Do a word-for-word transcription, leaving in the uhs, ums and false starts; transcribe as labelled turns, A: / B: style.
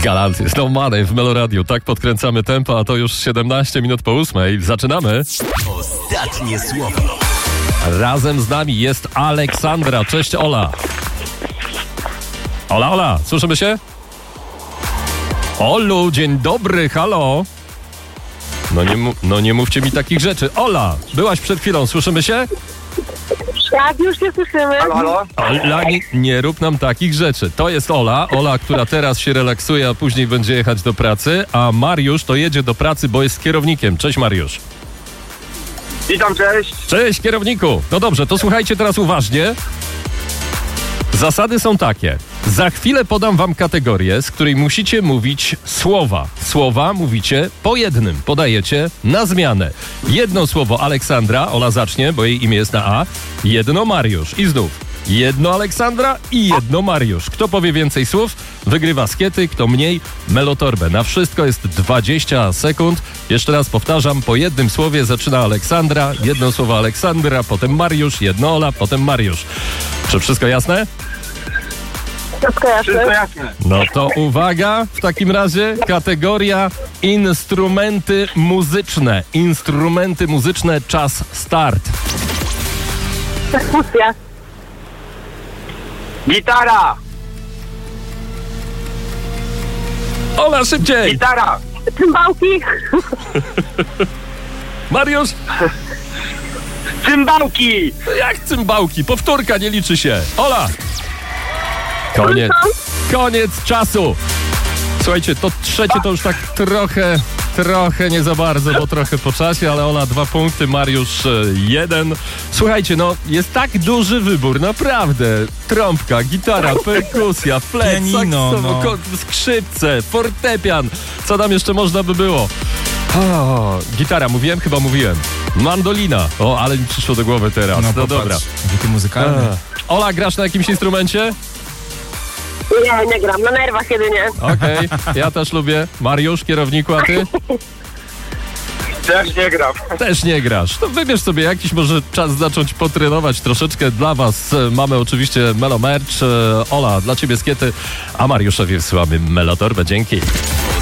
A: Galanty, Snow Money w Melo Radio. Tak podkręcamy tempo, a to już siedemnaście minut po ósmej. Zaczynamy.
B: Ostatnie słowo.
A: Razem z nami jest Aleksandra. Cześć, Ola. Ola, Ola, słyszymy się? Olu, dzień dobry, halo. No nie, mu- no nie mówcie mi takich rzeczy. Ola, byłaś przed chwilą, słyszymy się?
C: Tak, już się słyszymy.
D: Halo, halo?
A: Ola, nie, nie rób nam takich rzeczy. To jest Ola, Ola, która teraz się relaksuje, a później będzie jechać do pracy, a Mariusz to jedzie do pracy, bo jest kierownikiem. Cześć, Mariusz.
D: Witam, cześć.
A: Cześć, kierowniku. No dobrze, to słuchajcie teraz uważnie. Zasady są takie. Za chwilę podam wam kategorię, z której musicie mówić słowa. Słowa mówicie po jednym. Podajecie na zmianę. Jedno słowo Aleksandra, Ola zacznie, bo jej imię jest na A. Jedno Mariusz. I znów. Jedno Aleksandra i jedno Mariusz. Kto powie więcej słów, wygrywa skiety, kto mniej, melotorbę. Na wszystko jest dwadzieścia sekund. Jeszcze raz powtarzam, po jednym słowie zaczyna Aleksandra, jedno słowo Aleksandra, potem Mariusz, jedno Ola, potem Mariusz. Czy wszystko jasne?
C: Wszystko jasne.
D: Wszystko jasne.
A: No to uwaga, w takim razie kategoria instrumenty muzyczne. Instrumenty muzyczne, czas start.
C: Perkusja.
D: Gitara,
A: Ola, szybciej!
D: gitara,
C: Cymbałki.
A: Mariusz,
D: cymbałki,
A: jak cymbałki, powtórka nie liczy się. Ola! Koniec, koniec czasu. Słuchajcie, to trzecie to już tak trochę, trochę nie za bardzo, bo trochę po czasie, ale Ola dwa punkty, Mariusz e, jeden. Słuchajcie, no jest tak duży wybór, naprawdę. Trąbka, gitara, perkusja, flet,
B: Pianino,
A: saksofon,
B: no.
A: ko- skrzypce, fortepian. Co tam jeszcze można by było? O, gitara, mówiłem? Chyba mówiłem. Mandolina. O, ale mi przyszło do głowy teraz. No,
B: popatrz,
A: dobra.
B: Jakie muzykalne.
A: A. Ola, grasz na jakimś instrumencie?
C: Nie, nie gram. Na nerwach jedynie.
A: Okej, ja też lubię. Mariusz, kierowniku, a ty?
D: też nie gram.
A: Też nie grasz. To wybierz sobie jakiś, może czas zacząć potrenować troszeczkę. Dla was e, mamy oczywiście Melo Merch. E, Ola, dla ciebie skiety, a Mariuszowi wysyłamy Melotorbę. Dzięki.